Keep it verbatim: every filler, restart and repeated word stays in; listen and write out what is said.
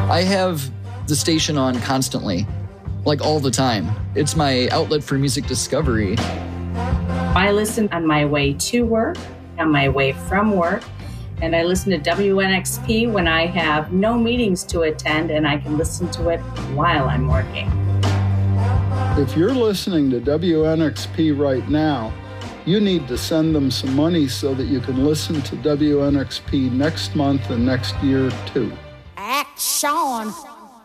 I have the station on constantly, like all the time. It's my outlet for music discovery. I listen on my way to work, on my way from work, and I listen to W N X P when I have no meetings to attend, and I can listen to it while I'm working. If you're listening to W N X P right now, you need to send them some money so that you can listen to W N X P next month and next year too. Action!